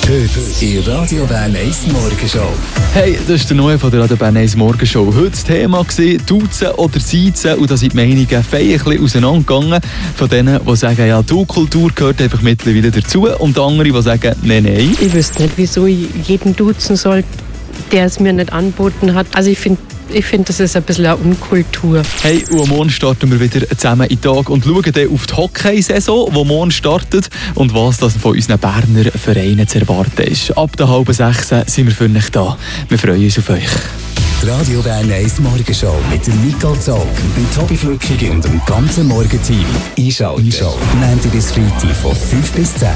Heute in Radio Bern 1 Morgenshow. Hey, das ist der Neue von der Radio Bern 1 Morgenshow. Heute das Thema war Duzen oder Siezen, und da sind die Meinungen fein ein bisschen auseinandergegangen. Von denen, die sagen, ja, Du-Kultur gehört einfach mittlerweile dazu, und andere, die sagen, nein. Ich wüsste nicht, wieso ich jeden duzen soll, der es mir nicht angeboten hat. Also ich finde, das ist ein bisschen eine Unkultur. Hey, und am Morgen starten wir wieder zusammen in den Tag und schauen dann auf die Hockey-Saison, die morgen startet, und was das von unseren Berner Vereinen zu erwarten ist. Ab der 5:30 sind wir für euch da. Wir freuen uns auf euch. Die Radio Bern 1 Morgenshow mit dem Nicole Zog, dem Tobi Flückig und dem ganzen Morgenteam. Einschalten. Montag bis Freitag von 5 bis 10.